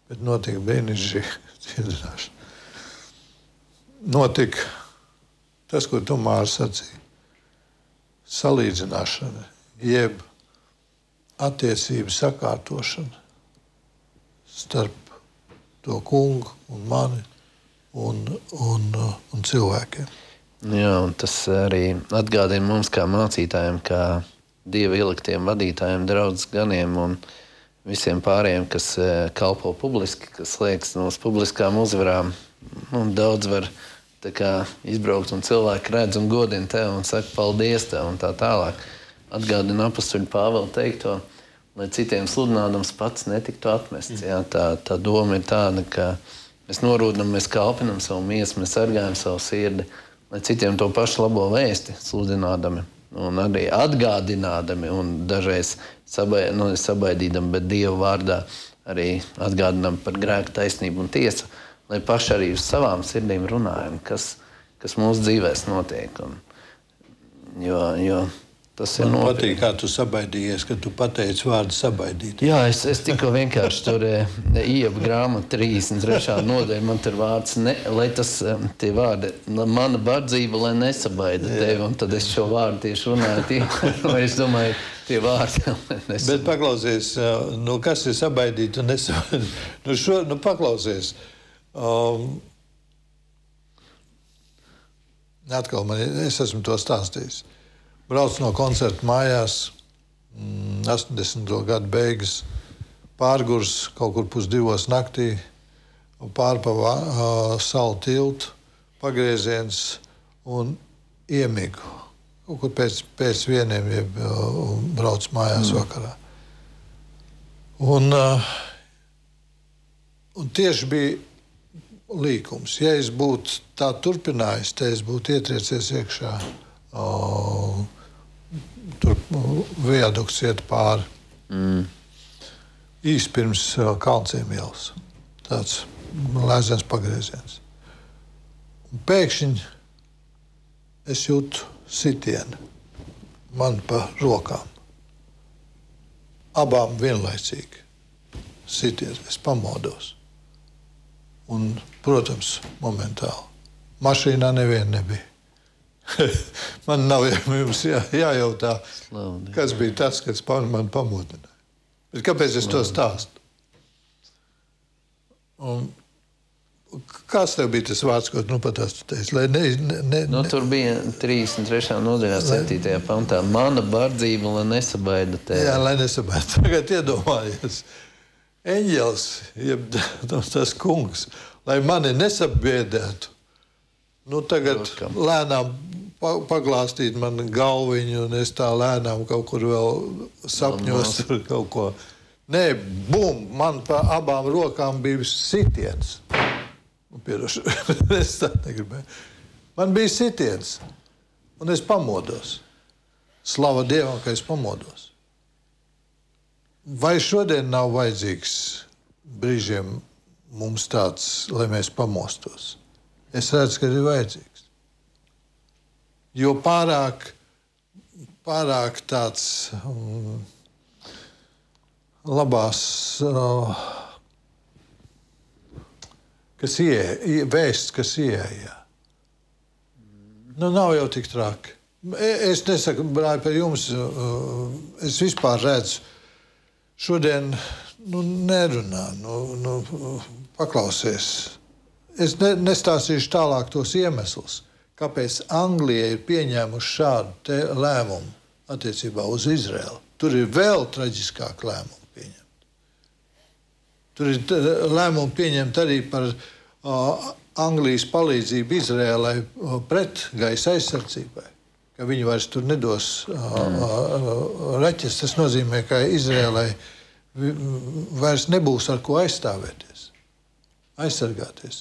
bet notika brīnišķīga dziedināšana. Notika tas, ko tu, Māri, sacīji. Salīdzināšana, jeb attiecību sakārtošana starp to kungu un mani un cilvēkiem. Jā, un tas arī atgādina mums kā mācītājiem, kā Dieva ieliktiem vadītājiem, draudzes ganiem un visiem pārējiem, kas kalpo publiski, kas liekas no publiskām uzvarām. Un daudz var tā kā izbraukt un cilvēki redz un godina tev un saka paldies tev un tā tālāk. Atgādina apustuļu Pāvela teikto, lai citiem sludinādams pats netiktu atmests. Jā, tā doma ir tāda, ka mēs norūdam, mēs kalpinam savu miesu, mēs sargājam savu sirdi, lai citiem to pašu labo vēsti sludinādami un arī atgādinādami un dažreiz sabaidīdami, bet Dieva vārdā arī atgādinām par grēku, taisnību un tiesu, lai paši arī uz savām sirdīm runājam, kas mūsu dzīvēs notiek. Jo tas ir Man patīk, kā tu sabaidījies, ka tu pateici vārdu sabaidīt. Jā, es tikko vienkārši tur Ieva grāmata 33. nodaļa, man tur vārds, lai tas tie vārdi, mana bardzība, lai nesabaida tevi, un tad es šo vārdu tieši runāju, vai es domāju, tie vārdi, lai nesabaida. Bet paklausies, kas ir sabaidīt un nesabaidīt? Paklausies. Atkal es esmu to stāstījis. Brauc no koncerta mājās, 80. gadu beigas, pārgurs kaut kur 1:30 naktī, pār pa salu tiltu, pagrieziens un iemigu. Kaut kur pēc vieniem brauc mājās vakarā. Un tieši bija līkums. Ja es būtu tā turpinājis, tad es būtu ietriecies iekšā. Tur viadukts iet pāri. Īsti pirms Kalnciem ielas. Tāds lēzens pagrieziens. Un pēkšņi es jūtu sitienu man pa rokām. Abām vienlaicīgi sitiens. Es pamodos. Un, protams, momentāli. Mašīnā neviena nebija. Man nav jums jājautā, kas bija tas, kas man pamodināja. Bet kāpēc es to stāstu? Un kāds tev bija tas vārds, ko tu pat teici? Tur bija 33. nodaļā 7. pantā. Mana bardzība, lai nesabaida tevi. Jā, lai nesabaida. Tagad iedomājies. Eņģelis, jeb tas kungs, lai mani nesabiedētu. Tagad lēnām paglāstīt man galviņu, un es tā lēnām kaut kur vēl sapņos tur kaut ko. Nē, bum, man pa abām rokām bija sitiens. Pieroši, es tā negribēju. Man bija sitiens, un es pamodos. Slava Dievam, ka es pamodos. Vai šodien nav vajadzīgs brīžiem mums tāds, lai mēs pamostos? Es redzu, ka ir vajadzīgs. Jo pārāk tāds labās, kas vēsts, kas ieeja. Nav jau tik traki. Es nesaku, brāļi, par jums, es vispār redzu, šodien nerunā, paklausies. Es nestāstīšu tālāk tos iemeslus, kāpēc Anglija ir pieņēmuši šādu lēmumu attiecībā uz Izraelu. Tur ir vēl traģiskāk lēmumu pieņemt. Tur ir lēmumu pieņemt arī par Anglijas palīdzību Izraēlai pret gaisa aizsardzībai, ka viņi vairs tur nedos raķes. Tas nozīmē, ka Izraēlai vairs nebūs ar ko aizstāvēties, aizsargāties.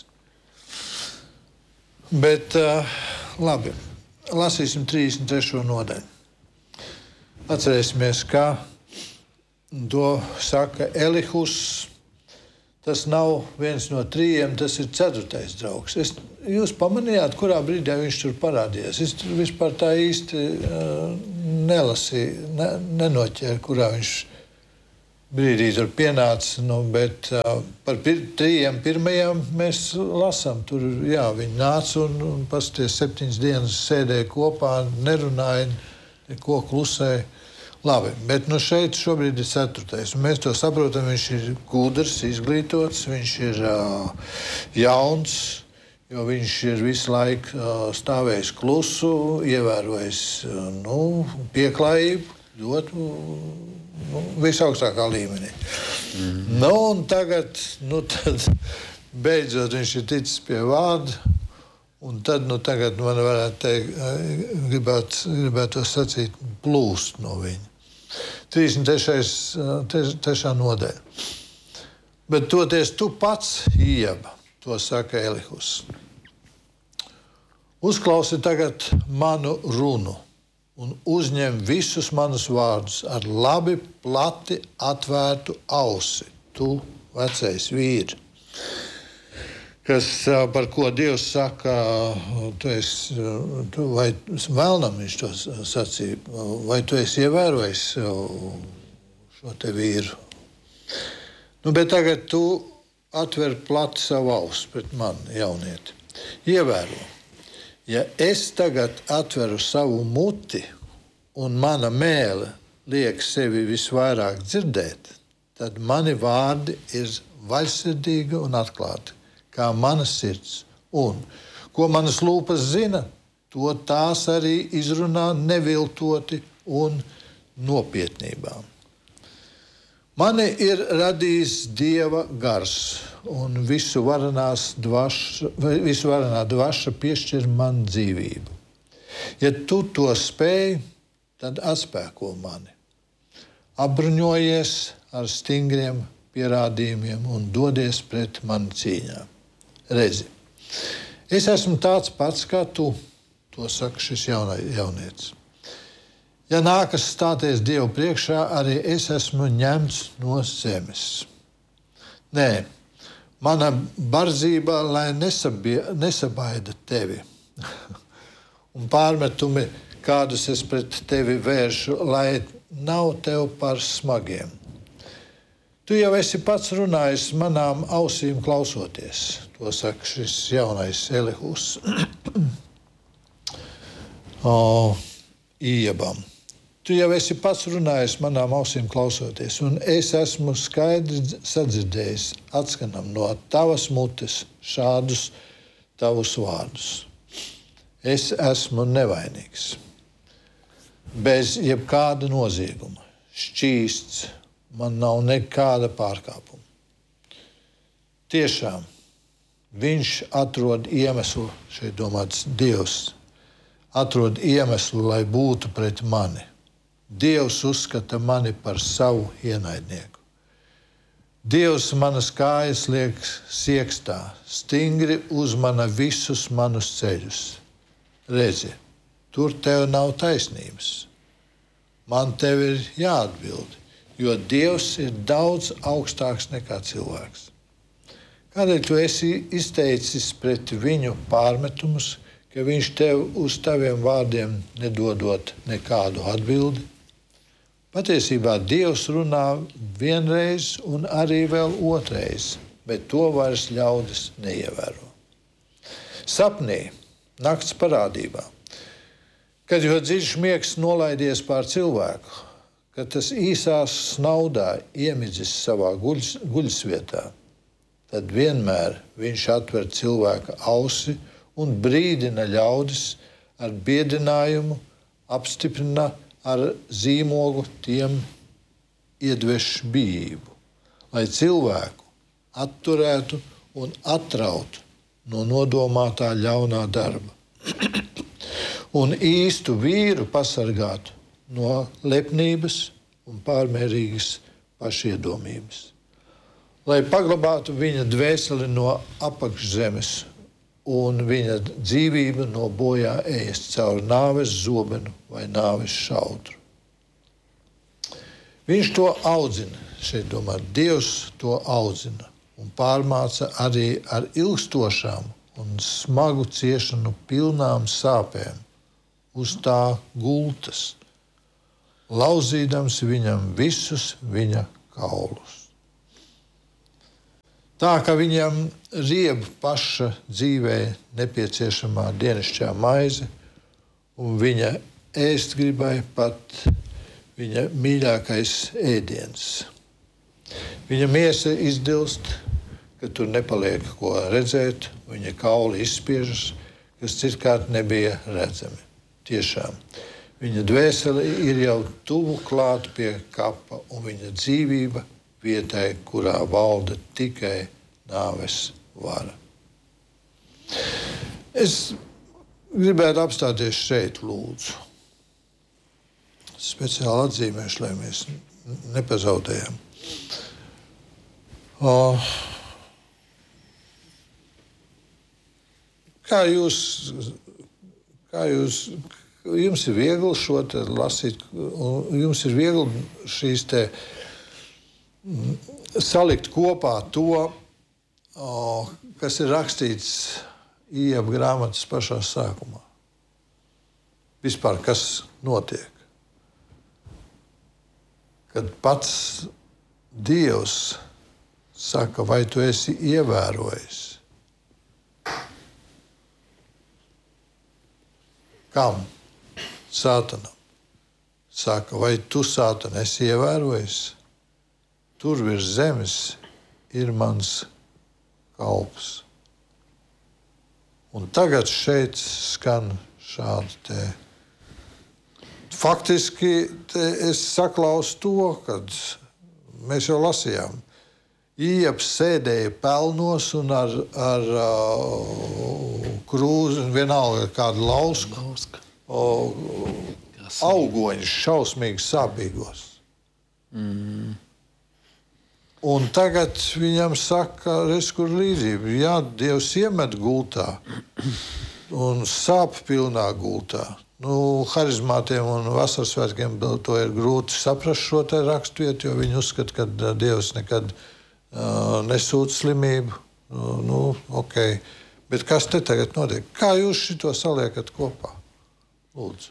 Bet, labi, lasīsim 33. nodaļu. Atcerēsimies, kā to saka Elihus. Tas nav viens no 3, tas ir 4. draugs. Jūs pamanījāt, kurā brīdī viņš tur parādījās? Es tur vispār tā īsti nelasīju, nenoķēru, kurā viņš brīdī tur pienāca, bet par 3 pirmajām mēs lasām. Tur, jā, viņi nāca un pasties 7 dienas sēdēja kopā, nerunāja, neko klusēja. Labi, bet šeit šobrīd ir 4. Un mēs to saprotam, viņš ir gudrs, izglītots, viņš ir jauns, jo viņš ir visu laiku stāvējis klusu, ievērojis pieklājību, ļoti visaugstākā līmenī. Un tagad, tad beidzot viņš ir ticis pie vārda, un tad, tagad man varētu teikt, gribētu sacīt, plūst no viņa. 33. nodaļa. Bet toties tu pats, Ieba, to saka Elihus. Uzklausi tagad manu runu un uzņem visus manus vārdus ar labi, plati atvērtu ausi. Tu, vecais vīri, par ko Dievs saka, vai vēlnam viņš to sacīja, vai tu esi ievērojis šo te vīru. Bet tagad tu atver plati savu ausu pret mani, jaunieti. Ievēro, ja es tagad atveru savu muti un mana mēle liek sevi visvairāk dzirdēt, tad mani vārdi ir vaļsirdīgi un atklāti, kā manas sirds, un ko manas lūpas zina, to tās arī izrunā neviltoti un nopietnībā. Mani ir radījis Dieva gars, un visvarenā dvaša piešķir man dzīvību. Ja tu to spēj, tad atspēko mani. Apbruņojies ar stingriem pierādījumiem un dodies pret mani cīņā. Redzi, es esmu tāds pats kā tu, to saka šis jaunietis. Ja nākas stāties Dievu priekšā, arī es esmu ņemts no zemes. Nē, mana bardzība, lai nesabaida tevi. Un pārmetumi, kādus es pret tevi vēršu, lai nav tev par smagiem. Tu jau esi pats runājis manām ausīm klausoties. To saka šis jaunais Elihus Iebam. Tu jau esi pats runājis manām ausīm klausoties, un es esmu skaidri sadzirdējis atskanam no tavas mutes šādus tavus vārdus. Es esmu nevainīgs, bez jebkāda nozieguma, šķīsts, man nav nekāda pārkāpuma. Tiešām, viņš atrod iemeslu, šeit domāts Dievs, atrod iemeslu, lai būtu pret mani. Dievs uzskata mani par savu ienaidnieku. Dievs manas kājas liek siekstā, stingri uzmana visus manus ceļus. Redzi, tur tev nav taisnības. Man tev ir jāatbild, jo Dievs ir daudz augstāks nekā cilvēks. Kādēļ tu esi izteicis pret viņu pārmetumus, ka viņš tev uz taviem vārdiem nedodot nekādu atbildi? Patiesībā Dievs runā vienreiz un arī vēl otrais, bet to vairs ļaudis neievēro. Sapnī, nakts parādībā, kad jau dziļš miegs nolaidies pār cilvēku, kad tas īsā snaudā iemidzis savā guļsvietā, tad vienmēr viņš atver cilvēka ausi un brīdina ļaudis ar biedinājumu, apstiprina ar zīmogu tiem iedveš bijību, lai cilvēku atturētu un atrautu no nodomātā ļaunā darba un īstu vīru pasargātu no lepnības un pārmērīgas pašiedomības, lai paglabātu viņa dvēseli no apakšzemes un viņa dzīvību no bojā ejas caur nāves zobenu vai nāves šautru. Viņš to audzina, šeit domā, Dievs to audzina un pārmāca arī ar ilgstošām un smagu ciešanu pilnām sāpēm uz tā gultas, lauzīdams viņam visus viņa kaulus. Tā, ka viņam rieb paša dzīvē nepieciešamā dienasčā maize, un viņa ēst gribēja pat viņa mīļākais ēdiens. Viņa miesa izdilst, ka tur nepaliek ko redzēt, viņa kauli izspiežas, kas citkārt nebija redzami. Tiešām, viņa dvēsele ir jau tuvu klāt pie kapa, un viņa dzīvība vietai, kurā valda tikai nāves vara. Es gribētu apstāties šeit, lūdzu. Speciāli atzīmēšu, lai mēs nepazaudējam. Jums ir viegli šo te lasīt, un jums ir viegli šīs te salikt kopā to, kas ir rakstīts Ijaba grāmatas pašā sākumā. Vispār, kas notiek? Kad pats Dievs saka, vai tu esi ievērojis? Kam? Sātanam. Saka, vai tu, Sātan, esi ievērojis? Tur virs zemes ir mans kalps. Un tagad šeit skan šādi te. Faktiski es saklausu to, kad mēs jau lasījām. Ijabs sēdēja pelnos un ar krūzi, vienalga kādu lausku, augoņus šausmīgi sāpīgos. Un tagad viņam saka, redz, kur līdzība. Jā, Dievs iemet gultā un sāp pilnā gultā. Harizmātiem un vasarsvētkiem to ir grūti saprast šo te rakstvietu, jo viņi uzskata, ka Dievs nekad nesūta slimību. Okay. Bet kas te tagad notiek? Kā jūs šito saliekat kopā? Lūdzu.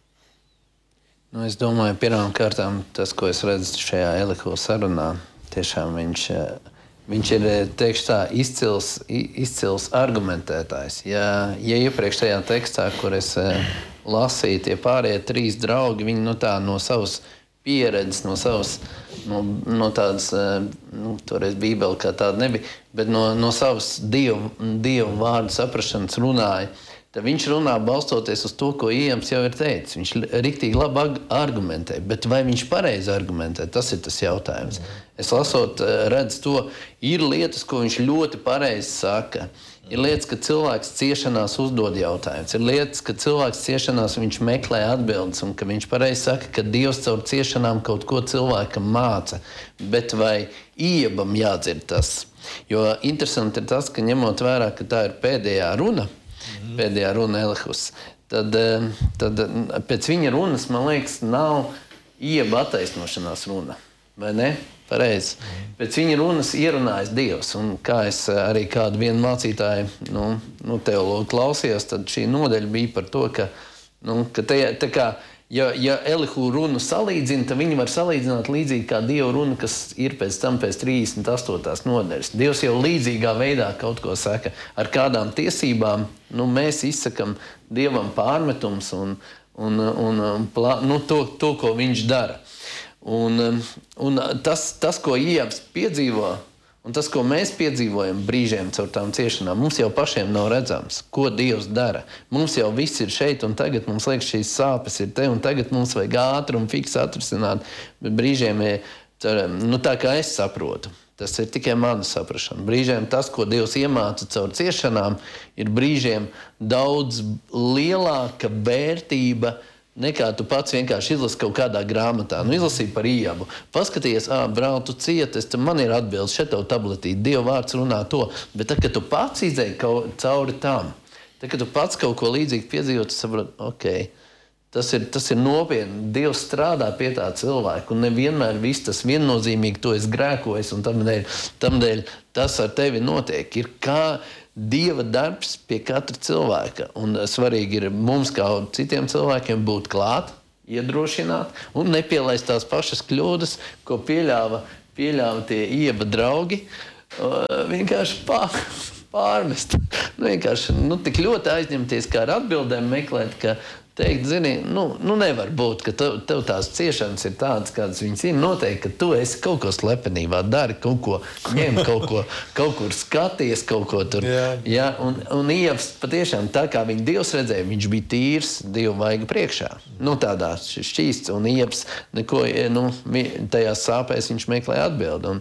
Es domāju, pirmām kārtām tas, ko es redzu šajā Elihu sarunā, tiešām viņš ir, teikšu tā, izcils argumentētājs. Ja iepriekšējā tekstā, kur es lasīju, tie pārējie 3 draugi, viņi no savas pieredzes, no tādas, toreiz Bībele kā tāda nebija, bet no savas Dievu vārdu saprašanas runāja. Tad viņš runā balstoties uz to, ko Ijabs jau ir teicis. Viņš riktīgi labi argumentē, bet vai viņš pareizi argumentē, tas ir tas jautājums. Es lasot, redzu to, ir lietas, ko viņš ļoti pareizi saka. Ir lietas, ka cilvēks ciešanās uzdod jautājumus. Ir lietas, ka cilvēks ciešanās viņš meklē atbildes un ka viņš pareizi saka, ka Dievs caur ciešanām kaut ko cilvēkam māca. Bet vai Ijabam jādzird tas? Jo interesanti ir tas, ka ņemot vērā, ka tā ir pēdējā runa Elihus, tad pēc viņa runas, man liekas, nav Ijaba attaisnošanās runa, vai ne? Pareizi. Pēc viņa runas ierunājas Dievs, un kā es arī kādu vienu mācītāju, teologu klausījos, tad šī nodaļa bija par to, ka tā kā, ja Elihu runu salīdzina, tad viņi var salīdzināt līdzīgi kā Dieva runa, kas ir pēc 38. nodaļas. Dievs jau līdzīgā veidā kaut ko saka. Ar kādām tiesībām mēs izsakam Dievam pārmetums un to, ko viņš dara. Un tas, ko Ijabs piedzīvo, un tas, ko mēs piedzīvojam brīžiem caur tām ciešanām, mums jau pašiem nav redzams, ko Dievs dara. Mums jau viss ir šeit un tagad, mums liekas, šīs sāpes ir te un tagad mums vajag ātri un fiks atrisināt, bet brīžiem ir, tā kā es saprotu, tas ir tikai mana saprašana. Brīžiem tas, ko Dievs iemāca caur ciešanām, ir brīžiem daudz lielāka vērtība nekā tu pats vienkārši izlasi kaut kādā grāmatā. Izlasīji par Ijabu. Paskaties, brāl, tu cieti, man ir atbildes, šeit tev tabletīt, Dieva vārds runā to. Bet tad, kad tu pats izēji cauri tam, tad, kad tu pats kaut ko līdzīgi piedzīvo, tu saproti, okay, tas ir nopietni. Dievs strādā pie tā cilvēka, un nevienmēr viss tas viennozīmīgi to es grēkojis, un tamdēļ tas ar tevi notiek. Ir kā Dieva darbs pie katra cilvēka, un svarīgi ir mums kā citiem cilvēkiem būt klāt, iedrošināt un nepielaist tās pašas kļūdas, ko pieļāva pieļāva tie Ieba draugi vienkārši pārmest. Vienkārši tik ļoti aizņemties, kā ar atbildēm meklēt, ka teikt, zini, nevar būt, ka tev tās ciešanas ir tādas, kādas viņas ir. Noteikti, ka tu esi kaut ko slepenībā, dari kaut ko, ņem kaut kur skaties, kaut ko tur. Jā, un Ievs patiešām tā, kā viņa Dievs redzēja, viņš bija tīrs Dievu vaiga priekšā. Tādā šķīsts, un Ievs neko, tajās sāpēs viņš meklēja atbildi.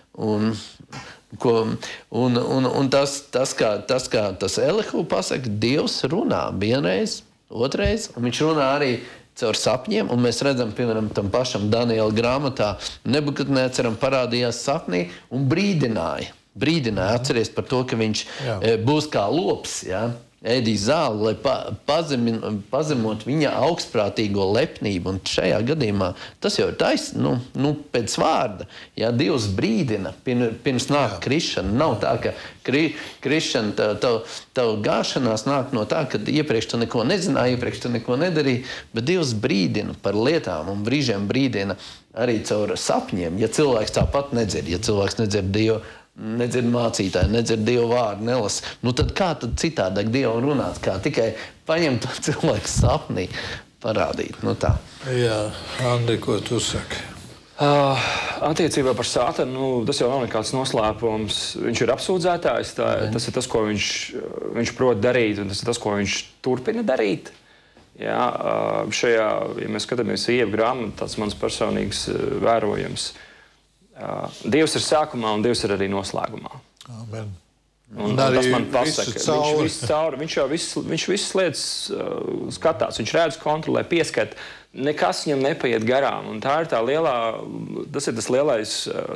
Un tas, kā tas Elihu pasaka, Dievs runā vienreiz, otrais, un viņš runā arī caur sapņiem, un mēs redzam, piemēram, tam pašam Daniela grāmatā, Nebukadnēcaram parādījās sapnī un brīdināja, atceries par to, ka viņš būs kā lops, ēdīs zāli, lai pazemot viņa augstprātīgo lepnību. Un šajā gadījumā tas jau ir pēc vārda. Ja Dievs brīdina, pirms nāk krišana. Nav tā, ka krišana, tavu gāšanās nāk no tā, ka iepriekš tu neko nezināji, iepriekš tu neko nedarīji, bet Dievs brīdina par lietām un brīžiem brīdina arī caur sapņiem. Ja cilvēks tāpat nedzird, ja cilvēks nedzird Dievu, nedzird mācītāji, nedzird Dievu vārdu, nelasa. Tad kā tad citādāk Dievu runāt? Kā tikai paņemt to cilvēku sapnī, parādīt. Tā. Jā, Andi, ko tu saki? Attiecībā par Sātanu, tas jau nav nekāds noslēpums. Viņš ir apsūdzētājs, tas ir tas, ko viņš prot darīt, un tas ir tas, ko viņš turpina darīt. Jā, ja mēs skatāmies Ieva grāmatu, tāds mans personīgs vērojums. Dievs ir sākumā un Dievs ir arī noslēgumā. Amen. Un tas man pasaka. Viņš visas lietas skatās, viņš redz, kontrolē, pieskat, nekas viņam nepaiet garām. Un tas ir tas lielais,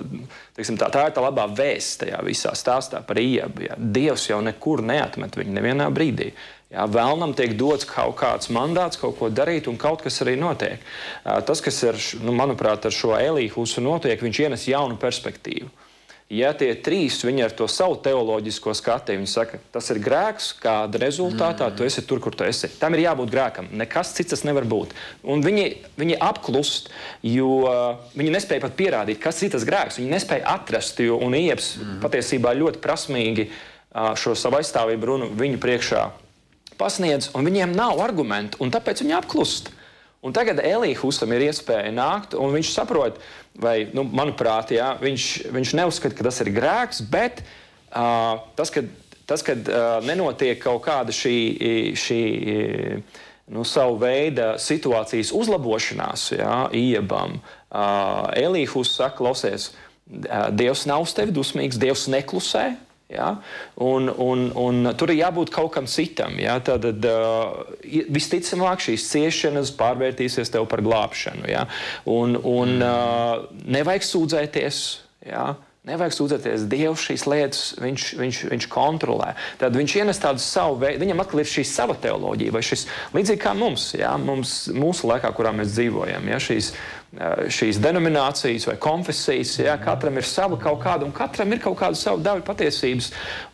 tā ir tā labā vēsts tajā visā stāstā par Iebu. Ja. Dievs jau nekur neatmet viņu nevienā brīdī. Jā, vēlnam tiek dots kaut kāds mandāts, kaut ko darīt, un kaut kas arī notiek. Tas, kas ir, manuprāt, ar šo Elīhusu notiek, viņš ienes jaunu perspektīvu. Ja tie trīs, viņi ar to savu teoloģisko skatījumu, viņi saka, tas ir grēks, kāda rezultātā tu esi tur, kur tu esi. Tam ir jābūt grēkam, nekas cits tas nevar būt. Un viņi apklust, jo viņi nespēja pat pierādīt, kas ir tas grēks. Viņi nespēja atrast, un Iebs patiesībā ļoti prasmīgi šo savu aizstāvību runu viņu priekšā pasniedz, un viņiem nav argumentu, un tāpēc viņi apklust. Un tagad Elīhusam ir iespēja nākt, un viņš saprot, vai, manuprāt, viņš neuzskata, ka tas ir grēks, bet kad nenotiek kaut kāda šī savu veida situācijas uzlabošanās, Iebam, Elīhus saka, klausies, Dievs nav uz tevi dusmīgs, Dievs neklusē, ja? Un tur ir jābūt kaut kam citam. Ja? Tad visticamāk šīs ciešanas pārvērtīsies tev par glābšanu. Ja? Un nevajag sūdzēties. Ja? Nevajag sūdzēties. Dievs šīs lietas viņš kontrolē. Tad viņš ienes tādu savu veidu. Viņam atkal ir šī sava teoloģija. Vai šis, līdzīgi kā mums, ja? Mūsu laikā, kurā mēs dzīvojam. Ja? Šīs denominācijas vai konfesijas, ja, katram ir sava kaut kāda, un katram ir kaut kāda sava daļa patiesības,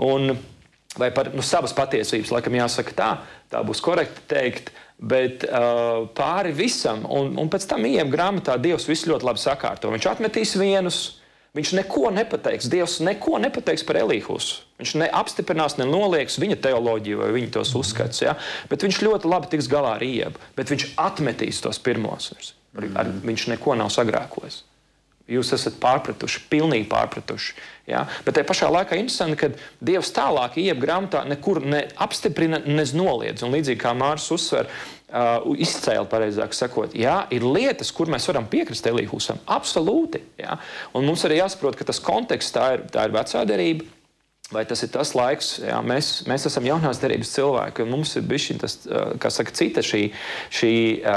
vai par savas patiesības, laikam jāsaka tā būs korekti teikt, bet pāri visam, un pēc tam Ieva grāmatā Dievs visu ļoti labi sakārto. Viņš atmetīs vienus, viņš neko nepateiks, Dievs neko nepateiks par Elīhusu. Viņš neapstiprinās, nenolieks viņa teoloģiju vai viņa tos uzskats, ja, bet viņš ļoti labi tiks galā ar Ievu, bet viņš atmetīs tos pirmos. Viņš neko nav sagrēkojis. Jūs esat pārpratuši, pilnīgi pārpratuši. Ja? Bet tajā pašā laikā interesanti, ka Dievs tālāk Ieva grāmatā nekur neapstiprina, noliedz. Un līdzīgi kā Māris uzsver, izcēla, pareizāk sakot, ir lietas, kur mēs varam piekrist Elīhusam. Absolūti. Ja? Un mums arī jāsaprot, ka tas konteksts tā ir vecā derība. Vai tas ir tas laiks, mēs esam jaunās derības cilvēki, un mums ir bišķiņ tas, kā saka, cita šī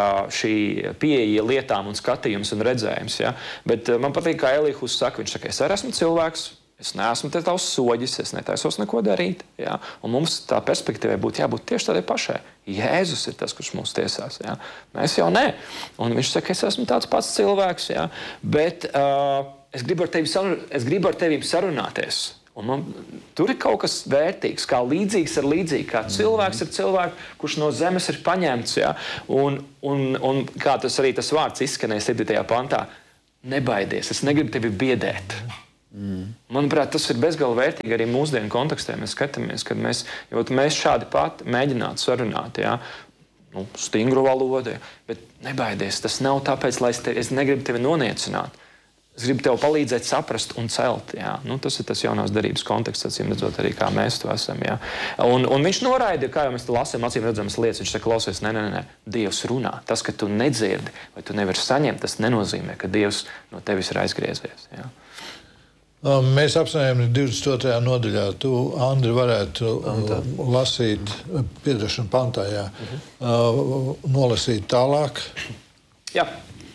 pieeja lietām un skatījums un redzējums. Ja? Bet man patīk, kā Elīhus saka, viņš saka, es arī esmu cilvēks, es neesmu te tavs soģis, es netaisos neko darīt. Ja? Un mums tā perspektīvai būtu jābūt tieši tādai pašai. Jēzus ir tas, kurš mūs tiesās. Ja? Mēs jau ne. Un viņš saka, es esmu tāds pats cilvēks, ja? Bet es gribu ar tevi sarunāties. Un tur ir kaut kas vērtīgs, kā līdzīgs ar līdzīgu, kā cilvēks ir cilvēks, kurš no zemes ir paņemts. Ja? Un kā tas arī tas vārds izskanēja 7. pantā, nebaidies, es negribu tevi biedēt. Manuprāt, tas ir bezgalīgi vērtīgi arī mūsdienu kontekstē. Mēs skatāmies, kad mēs šādi pat mēģinātu sarunāt, stingru valodu, bet nebaidies, tas nav tāpēc, lai es negribu tevi noniecināt. Es gribu tev palīdzēt saprast un celt. Tas ir tas jaunās derības konteksts, acīm redzot arī, kā mēs to esam. Un viņš noraida, kā jau mēs te lasām, acīm redzamas lietas. Viņš saka, klausies, nē, Dievs runā. Tas, ka tu nedzirdi vai tu nevari saņemt, tas nenozīmē, ka Dievs no tevis ir aizgriezies. Mēs apsvērjam 22. nodaļā. Tu, Andri, varētu lasīt, piedošanu pantā, nolasīt tālāk. Jā.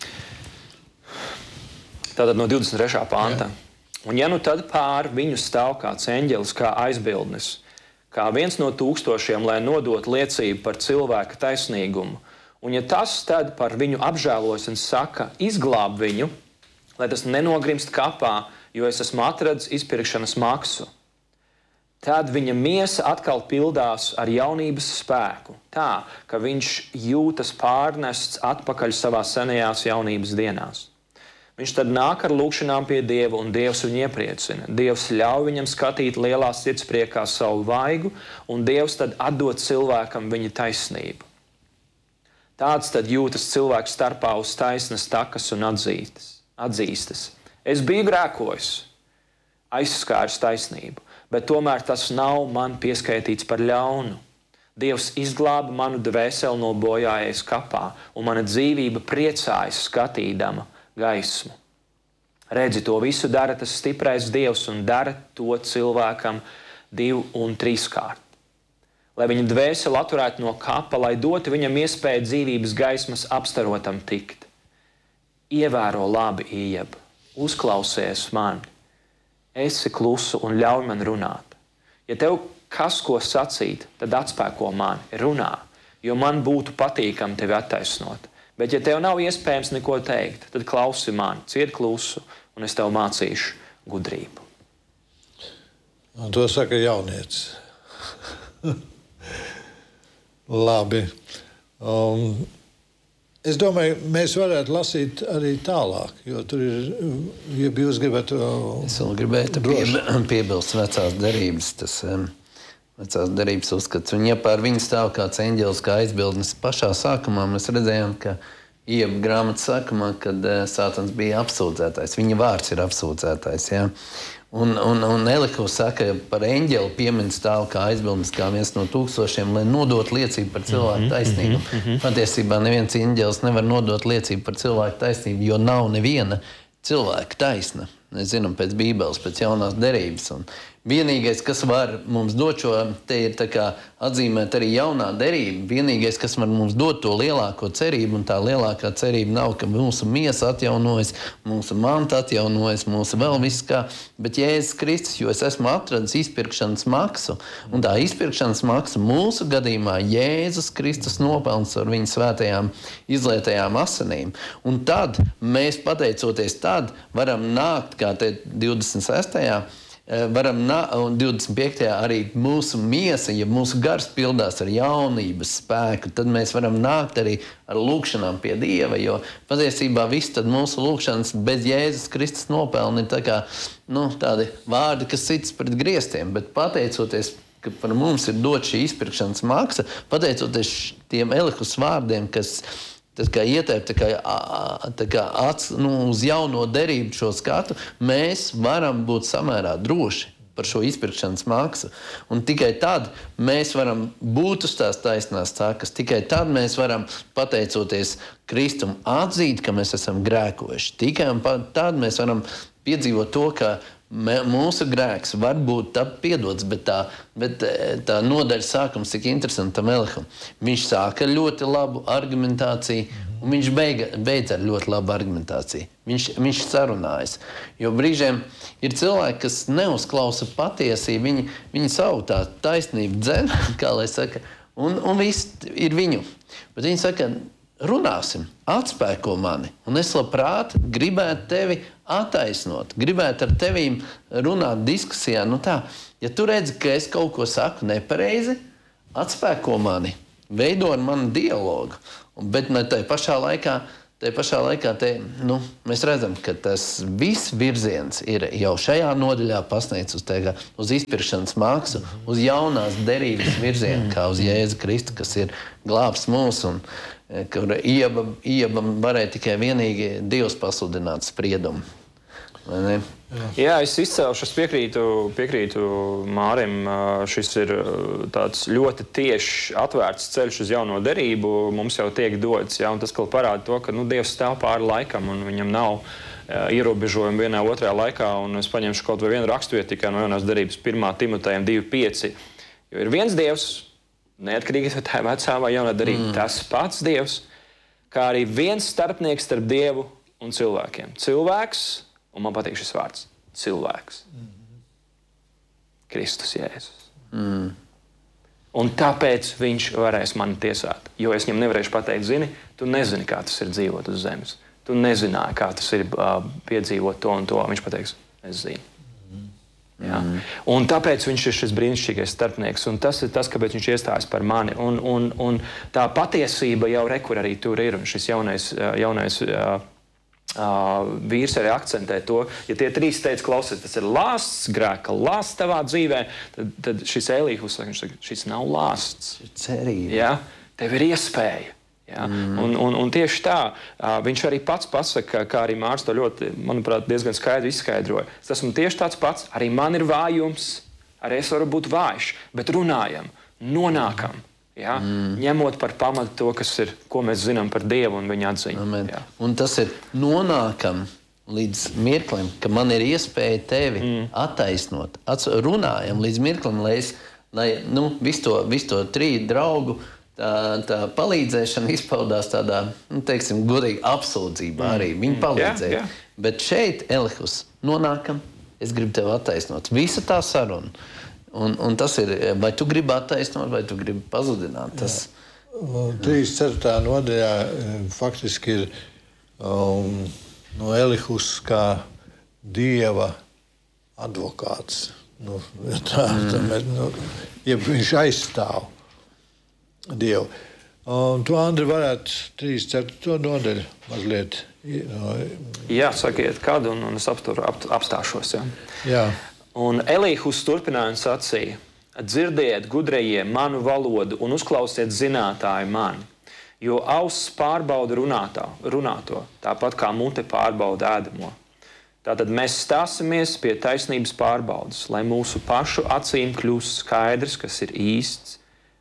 Tātad no 23. panta. Un ja nu tad pār viņu stāv kāds eņģelis kā aizbildnis, kā viens no 1000, lai nodot liecību par cilvēka taisnīgumu, un ja tas tad par viņu apžēlojas un saka, izglāb viņu, lai tas nenogrimst kapā, jo es esmu atradis izpirkšanas maksu, tad viņa miesa atkal pildās ar jaunības spēku, tā, ka viņš jūtas pārnests atpakaļ savā senajās jaunības dienās. Viņš tad nāk ar lūkšanām pie Dieva, un Dievs viņu iepriecina. Dievs ļauj viņam skatīt lielā sirdspriekā savu vaigu, un Dievs tad atdod cilvēkam viņa taisnību. Tāds tad jūtas cilvēks starpā uz taisnas takas un atzīstas. Es biju grēkojis, aizskāris taisnību, bet tomēr tas nav man pieskaitīts par ļaunu. Dievs izglāba manu dvēseli no bojājas kapā, un mana dzīvība priecājas skatīdama gaismu. Redzi, to visu dara tas stiprais Dievs un dara to cilvēkam 2 un 3 kārt. Lai viņa dvēseli atturētu no kapa, lai dotu viņam iespēju dzīvības gaismas apstarotam tikt. Ievēro labi, Ijab, uzklausies mani. Esi klusu un ļauj man runāt. Ja tev kas ko sacīt, tad atspēko mani, runā, jo man būtu patīkami tevi attaisnot. Bet, ja tev nav iespējams neko teikt, tad klausi mani, ciet klusu, un es tev mācīšu gudrību. Un to saka jaunietis. Labi. Es domāju, mēs varētu lasīt arī tālāk, jo tur ir, ja jūs gribētu... Es vēl gribētu piebilst vecās derības, vecās derības uzskats. Un ja pār viņu stāv kāds eņģelis kā aizbildnis, pašā sākumā mēs redzējām, ka Ijaba grāmatas sākumā, kad Sātans bija apsūdzētājs. Viņa vārds ir apsūdzētājs. Ja? Un Elihu saka, par eņģeli piemin stāv kā aizbildnis, kā viens no 1000, lai nodot liecību par cilvēku taisnību. Patiesībā neviens eņģelis nevar nodot liecību par cilvēku taisnību, jo nav neviena cilvēka taisna. Mēs zinām pēc Bībeles, pēc jaunās derības. Un vienīgais, kas var mums dot šo, te ir tā kā atzīmēt arī jaunā derība, vienīgais, kas var mums dot to lielāko cerību, un tā lielākā cerība nav, ka mūsu miesa atjaunojas, mūsu manta atjaunojas, mūsu vēl viss kā, bet Jēzus Kristus, jo es esmu atradis izpirkšanas maksu, un tā izpirkšanas maksa mūsu gadījumā Jēzus Kristus nopelns ar viņa svētajām izlietajām asinīm. Un tad mēs, pateicoties tad, varam nākt, kā te 26. Un 25. arī mūsu miesa, ja mūsu gars pildās ar jaunības spēku, tad mēs varam nākt arī ar lūkšanām pie Dieva, jo patiesībā viss tad mūsu lūkšanas bez Jēzus Kristus nopelni ir tā kā, tādi vārdi, kas cits pret griestiem, bet pateicoties, ka par mums ir dot šī izpirkšanas maksa, pateicoties tiem Elihus vārdiem, kas tas kā ietēp uz jauno derību šo skatu, mēs varam būt samērā droši par šo izpirkšanas maksu. Un tikai tad mēs varam būt uz tās taisnās takas, tikai tad mēs varam, pateicoties Kristum, atzīt, ka mēs esam grēkojuši. Tikai tad mēs varam piedzīvot to, ka mūsu grēks var būt piedots, bet tā nodaļa sākums tik interesanti tam Eliham. Viņš sāka ļoti labu argumentāciju, un viņš beidz ar ļoti labu argumentāciju. Viņš sarunājas. Jo brīžiem ir cilvēki, kas neuzklausa patiesību, viņi savu tā taisnību dzen, kā lai saka, un viss ir viņu. Bet viņi saka, runāsim, atspēko mani, un es labprāt gribētu tevi attaisnot, gribētu ar tevīm runāt diskusijā. Ja tu redzi, ka es kaut ko saku nepareizi, atspēko mani, veido ar mani dialogu, bet ne tai pašā laikā Te pašā laikā mēs redzam, ka tas viss virziens ir jau šajā nodaļā pasniegts uz izpirkšanas mākslu, uz jaunās derības virzienu, kā uz Jēzu Kristu, kas ir glābs mūs, un kur Iebam varēja tikai vienīgi Dievs pasludināt spriedumu. Vai ne? Jā, es izcelšu, es piekrītu Mārim. Šis ir tāds ļoti tieši atvērts ceļš uz jauno derību. Mums jau tiek dots, un tas parāda to, ka Dievs stāv pāri laikam un viņam nav ierobežojumi vienā otrajā laikā. Un es paņemšu kaut vai vienu raksturvietu tikai no jaunās derības 1. Timotejam 2.5. Jo ir viens Dievs, neatkarīgi vai tā ir vecā vai jaunā derība, tas pats Dievs, kā arī viens starpnieks starp Dievu un cilvēkiem. Cilvēks, un man patīk šis vārds, cilvēks. Kristus Jēzus. Un tāpēc viņš varēs mani tiesāt. Jo es viņam nevarēšu pateikt, zini, tu nezini, kā tas ir dzīvot uz zemes. Tu nezināji, kā tas ir piedzīvot to un to. Viņš pateiks, es zinu. Ja? Un tāpēc viņš ir šis brīnišķīgais starpnieks. Un tas ir tas, kāpēc viņš iestājas par mani. Un tā patiesība jau rekur arī tur ir. Un šis jaunais vīrs arī akcentē to, ja tie trīs teica, klausies, tas ir lāsts, grēka lāsts tavā dzīvē, tad šis Elīhus saka, šis nav lāsts. Cerība. Ja? Tev ir iespēja. Ja? Un tieši tā, viņš arī pats pasaka, kā arī Mārs to ļoti, manuprāt, diezgan skaidri izskaidroja. Es esmu tieši tāds pats, arī man ir vājums, arī es varu būt vājš, bet runājam, nonākam. Ja? Ņemot par pamatu to, ko mēs zinām par Dievu un viņa atziņu. Ja. Un tas ir nonākam līdz mirklim, ka man ir iespēja tevi attaisnot. Runājam līdz mirklim, lai visu to trīs draugu tā palīdzēšana izpaudās tādā, teiksim, godīgi apsūdzībā arī. Viņi palīdzēja. Bet šeit, Elihus, nonākam, es gribu tevi attaisnot. Visa tā saruna. Un tas ir, vai tu gribi attaisnot, vai tu gribi pazudināt. 34. nodaļā faktiski ir Elihus kā Dieva advokāts. Viņš aizstāv Dievu. Tu, Andri, varētu 34. nodaļu mazliet. Jā, sakiet kādu, un es apstāšos. Jā. Un Elīhus turpināja un sacīja, dzirdiet gudrajie manu valodu un uzklausiet zinātāju mani, jo auss pārbauda runāto, tāpat kā mute pārbauda ēdamo. Tātad mēs stāsimies pie taisnības pārbaudas, lai mūsu pašu acīm kļūst skaidrs, kas ir īsts,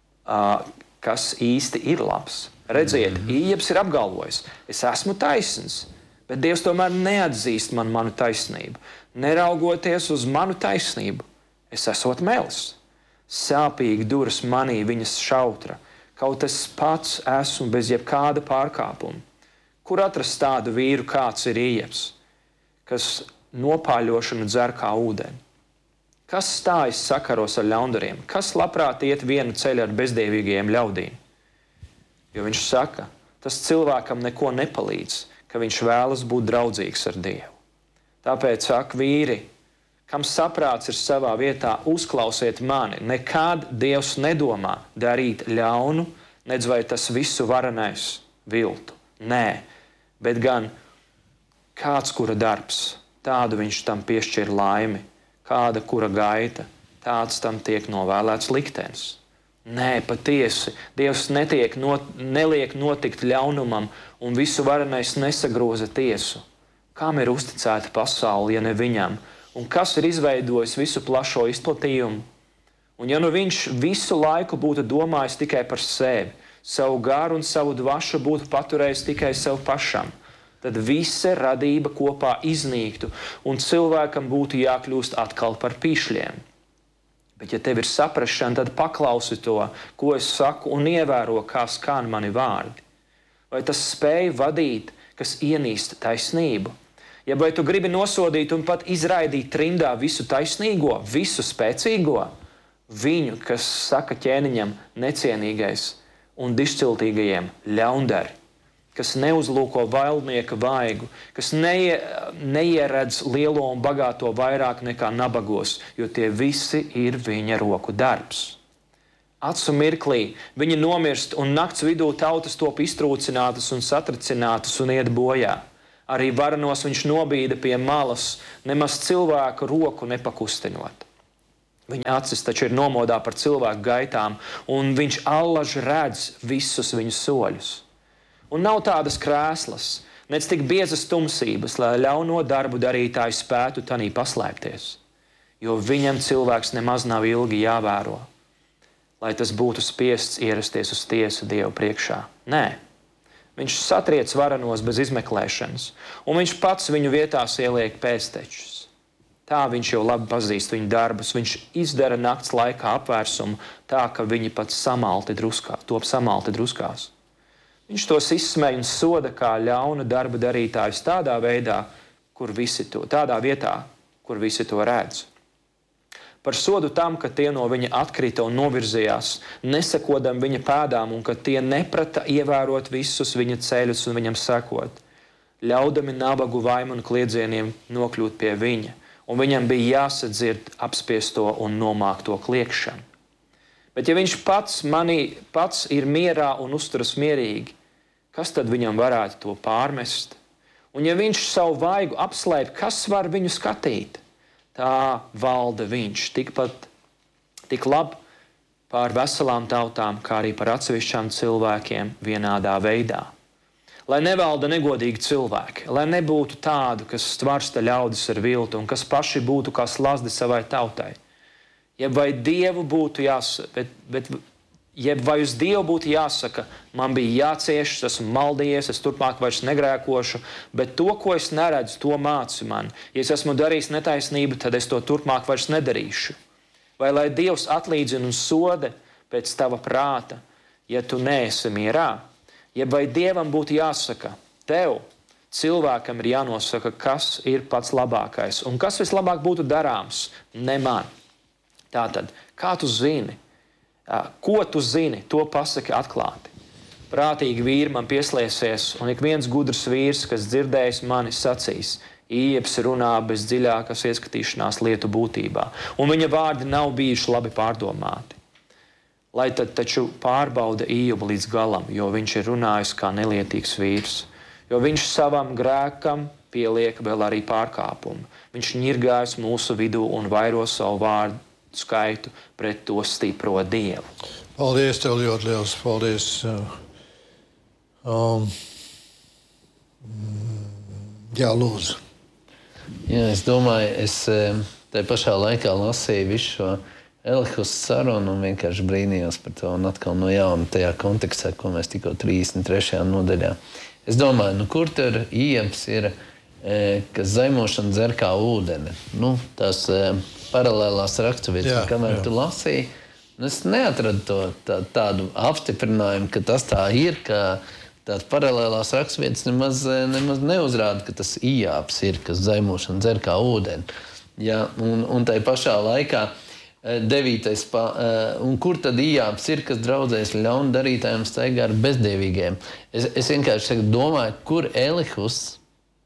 kas īsti ir labs. Redziet, Ījebs ir apgalvojis, es esmu taisns, bet Dievs tomēr neatzīst manu taisnību. Neraugoties uz manu taisnību, es esot melis. Sāpīgi duras manī viņas šautra, kaut es pats esmu bez jebkāda pārkāpuma. Kur atrast tādu vīru, kāds ir Ījebs, kas nopāļošanu dzer kā ūdeni? Kas stājas sakaros ar ļaundariem? Kas labprāt iet vienu ceļu ar bezdievīgajiem ļaudīm? Jo viņš saka, tas cilvēkam neko nepalīdz, ka viņš vēlas būt draudzīgs ar Dievu. Tāpēc saka vīri, kam saprāts ir savā vietā, uzklausiet mani. Nekad Dievs nedomā darīt ļaunu, nedz vai tas visu varenais viltu. Nē, bet gan kāds, kura darbs, tādu viņš tam piešķir laimi, kāda, kura gaita, tāds tam tiek novēlēts liktenis. Nē, patiesi, Dievs neliek notikt ļaunumam, un visu varenais nesagroza tiesu. Kam ir uzticēta pasaule, ja ne viņam? Un kas ir izveidojis visu plašo izplatījumu? Un ja viņš visu laiku būtu domājis tikai par sevi, savu garu un savu dvašu būtu paturējis tikai sev pašam, tad visa radība kopā iznīktu, un cilvēkam būtu jākļūst atkal par pīšļiem. Bet ja tev ir saprašana, tad paklausi to, ko es saku, un ievēro, kā skan mani vārdi. Vai tas spēj vadīt, kas ienīst taisnību? Ja vai tu gribi nosodīt un pat izraidīt trindā visu taisnīgo, visu spēcīgo, viņu, kas saka ķēniņam necienīgais un dišciltīgajiem ļaundari, kas neuzlūko vailnieka vaigu, kas neieredz lielo un bagāto vairāk nekā nabagos, jo tie visi ir viņa roku darbs. acu mirklī. Viņi nomirst, un nakts vidū tautas top iztrūcinātas un satricinātas un iet bojā. Arī varanos viņš nobīda pie malas, nemaz cilvēku roku nepakustinot. Viņa acis taču ir nomodā par cilvēku gaitām, un viņš allaž redz visus viņu soļus. Un nav tādas krēslas, nec tik biezas tumsības, lai ļauno darbu darītāji spētu tanī paslēpties, jo viņam cilvēks nemaz nav ilgi jāvēro, lai tas būtu spiests ierasties uz tiesu Dievu priekšā. Nē, viņš satriec varanos bez izmeklēšanas, un viņš pats viņu vietās ieliek pēctečus. Tā viņš jau labi pazīst viņu darbus, viņš izdara nakts laikā apvērsumu tā, ka viņi pat top samalti druskās. Viņš tos izsmej un soda kā ļauna darba darītājus tādā vietā, kur visi to redz. Par sodu tam, ka tie no viņa atkrita un novirzījās, nesekodam viņa pēdām, un ka tie neprata ievērot visus viņa ceļus un viņam sekot, ļaudami nabagu vaimu un kliedzieniem nokļūt pie viņa, un viņam bija jāsadzird apspiesto un nomākto kliekšanu. Bet ja viņš pats ir mierā un uzturas mierīgi, kas tad viņam varētu to pārmest? Un ja viņš savu vaigu apslēp, kas var viņu skatīt? Tā valda viņš tik labi pār veselām tautām, kā arī par atsevišķām cilvēkiem vienādā veidā. Lai nevalda negodīgi cilvēki, lai nebūtu tādu, kas stvarsta ļaudis ar viltu un kas paši būtu kā slazdi savai tautai. Jeb vai uz Dievu būtu jāsaka, man bija jācieš, esmu maldījies, es turpmāk vairs negrēkošu, bet to, ko es neredzu, to māci man. Ja es esmu darījis netaisnību, tad es to turpmāk vairs nedarīšu. Vai lai Dievs atlīdzina un soda pēc tava prāta, ja tu neesi mierā? Jeb vai Dievam būtu jāsaka, tev, cilvēkam ir jānosaka, kas ir pats labākais un kas vislabāk būtu darāms, ne man. Tātad, kā tu zini? Ko tu zini, to pasaki atklāti. Prātīgi vīri man pieslēsies, un ik viens gudrs vīrs, kas dzirdējis mani, sacīs, Ījebs runā bez dziļākas ieskatīšanās lietu būtībā, un viņa vārdi nav bijuši labi pārdomāti. Lai tad taču pārbauda Ījobu līdz galam, jo viņš ir runājis kā nelietīgs vīrs, jo viņš savam grēkam pieliek vēl arī pārkāpumu. Viņš ņirgājas mūsu vidū un vairo savu vārdu skaitu pret to stipro Dievu. Paldies tev ļoti liels. Paldies. Jā, lūdzu. Jā, es domāju, es tai pašā laikā lasīju visu šo Elihus sarunu un vienkārši brīnījos par to un atkal no jauna tajā kontekstā, ko mēs tikko 33. nodaļā. Es domāju, kur tur Ījebs ir, kas zaimošana dzer kā ūdeni. Tās paralēlās raksturvietas, kamēr tu lasīji, es neatradu tādu apstiprinājumu, ka tas tā ir, ka tās paralēlās raksturvietas nemaz neuzrāda, ka tas Ījāps ir, kas zaimošana dzer kā ūdeni. Ja, un tai pašā laikā 9. Un kur tad Ījāps ir, kas draudzējas ļaunu darītājiem staigā ar bezdievīgiem? Es vienkārši domāju, kur Elihus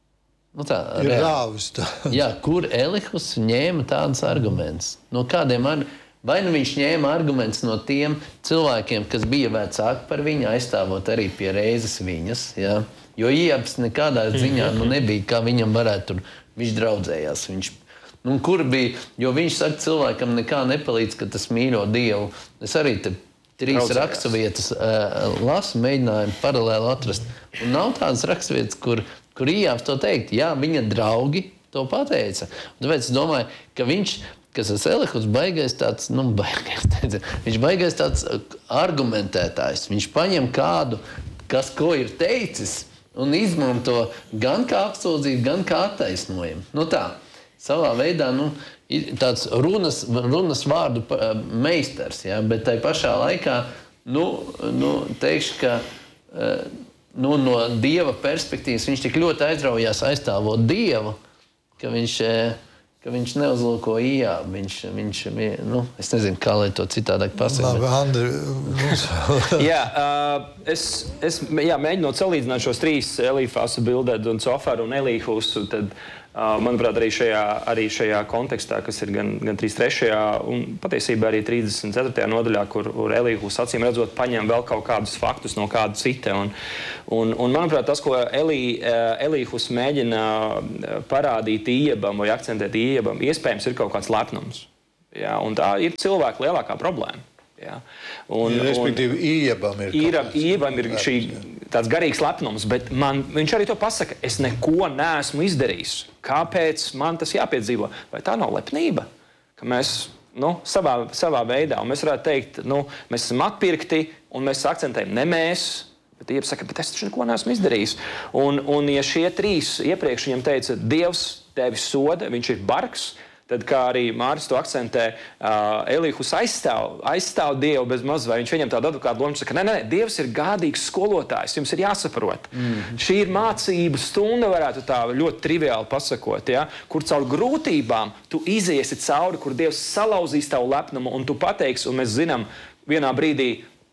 ir rāvis tā. Jā, kur Elihus ņēma tādus argumentus? No kādiem vai nu viņš ņēma argumentus no tiem cilvēkiem, kas bija vecāki par viņu, aizstāvot arī pie reizes viņas, jā? Jo Ījabs nekādā ziņā nebija, kā viņam varētu tur, viņš draudzējās. Kur bija, jo viņš saka, cilvēkam nekā nepalīdz, ka tas mīļo Dievu. Es arī te 3 raksturvietas lasu, mēģināju paralēli atrast. Un nav tādas raksturvietas, kur Ījāps to teikt. Jā, viņa draugi to pateica. Un tāpēc es domāju, ka viņš, kas tas Elihus baigais tāds, viņš baigais tāds argumentētājs. Viņš paņem kādu, kas ko ir teicis, un izmanto gan kā apsūdzību, gan kā attaisnojumu. Tā, savā veidā, tāds runas vārdu meistars, ja? Bet tai pašā laikā, teikšu, ka no Dieva perspektīvas viņš tik ļoti aizraujās aizstāvot Dievu, ka viņš neuzlūko Ījābu. Es nezinu, kā lai to citādāk pasaka. Labi, Andri. Es mēģinot salīdzināt šos 3 Elīfasu, Bildadu un Cofaru un Elīhusu, tad Manuprāt, arī šajā kontekstā, kas ir gan 33. un patiesībā arī 34. nodaļā, kur Elīhus acīm redzot paņem vēl kaut kādus faktus no kāda cita. Un manuprāt, tas, ko Elīhus mēģina parādīt Ijabam vai akcentēt Ijabam, iespējams ir kaut kāds lepnums. Ja? Un tā ir cilvēka lielākā problēma. Ja. Respektīvi, Ijabam ir tāds garīgs lepnums, bet viņš arī to pasaka, es neko neesmu izdarījis. Kāpēc man tas jāpiedzīvo? Vai tā nav lepnība? Ka mēs savā veidā, un mēs varētu teikt, mēs esam atpirkti, un mēs akcentējam, ne mēs, bet Ijabs saka, bet es taču neko neesmu izdarījis. Un ja šie trīs iepriekš viņam teica, Dievs tevi soda, viņš ir bargs, tad, kā arī Māris to akcentē, Elīhus aizstāv Dievu bez maz, vai viņš viņam tādu advokātu lomu saka, nē, Dievs ir gādīgs skolotājs, jums ir jāsaprot. Šī ir mācību stunda, varētu tā ļoti triviāli pasakot, ja? Kur caur grūtībām tu iziesi cauri, kur Dievs salauzīs tavu lepnumu, un tu pateiksi, un mēs zinām, vienā brīdī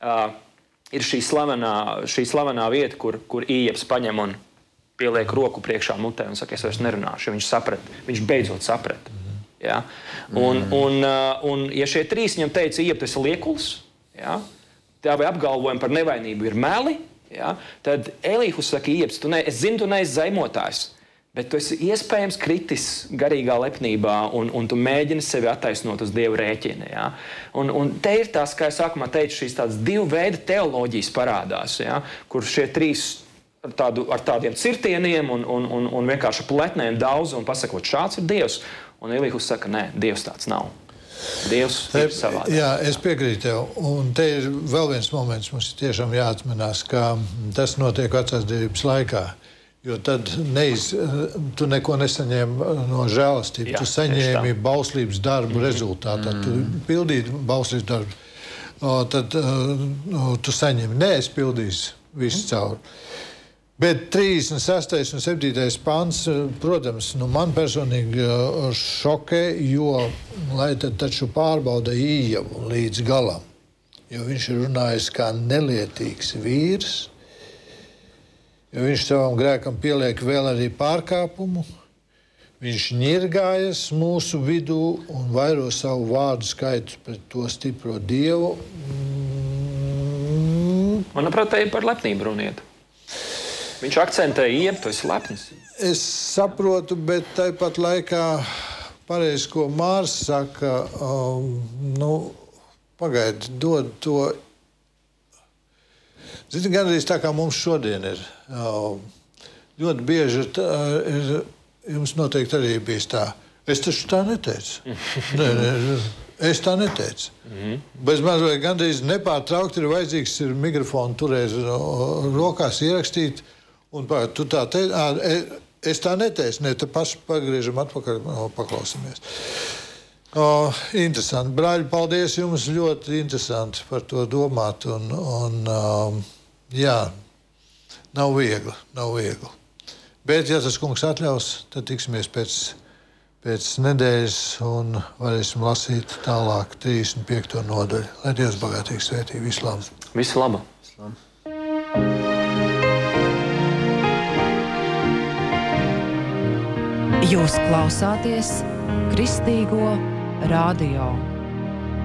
ir šī slavenā vieta, kur Ijabs paņem un pieliek roku priekšā mutē un saka, es vairs nerunāšu, jo viņš beidzot saprata. Ja? Un ja šie trīs viņam teica, Ijab, tu esi liekulis, ja? Tavi apgalvojumi par nevainību ir meli, ja? Tad Elīhus saka, Ijabs, es zinu, tu neesi zaimotājs, bet tu esi iespējams kritis garīgā lepnībā un tu mēģini sevi attaisnot uz Dievu rēķina. Ja? Un te ir tās, kā es sākumā teicu, šīs tādas divu veidu teoloģijas parādās, ja? Kur šie trīs ar tādiem cirtieniem un vienkārši pletnēm daudz un pasakot, šāds ir Dievs. Un Elīhus saka, nē, Dievs tāds nav. Dievs ir savādāk. Jā, es piekrītu tev. Un te ir vēl viens moments, mums ir tiešām jāatminās, ka tas notiek vecās derības laikā. Jo tad tu neko nesaņēmi no žēlastības. Tu saņēmi bauslības darbu rezultātā. Tu pildīji bauslības darbu. Tad tu saņēmi. Nē, es pildīju visu cauri. Bet 36. un 7. pants, protams, man personīgi šokē, jo lai tad taču pārbauda Ijabu līdz galam, jo viņš ir runājis kā nelietīgs vīrs, jo viņš savam grēkam pieliek vēl arī pārkāpumu, viņš ņirgājas mūsu vidū un vairo savu vārdu skaitu pret to stipro Dievu. Manuprāt, te ir par lepnību runiet. Viņš akcentē, Ijab, tu esi lepnis. Es saprotu, bet tāpat laikā pareizi, ko Mārs saka, pagaidi, dod to. Zini, gandrīz tā kā mums šodien ir. Ļoti bieži ir jums noteikti arī bijis tā. Es taču tā neteicu. Es tā neteicu. Bez maz vai gandrīz nepārtraukti ir vajadzīgs mikrofonu turēt rokās, ierakstīt. Un tu tā teici, es tā neteicu, ne, tad paši pagriežam atpakaļ, paklausāmies. Interesanti. Brāļi, paldies jums, ļoti interesanti par to domāt. Jā, nav viegli. Bet, ja tas kungs atļaus, tad tiksimies pēc nedēļas un varēsim lasīt tālāk 35. nodaļu. Lai Dievs bagātīgi svētī. Visu labu. Visu labu. Jūs klausāties Kristīgo radio.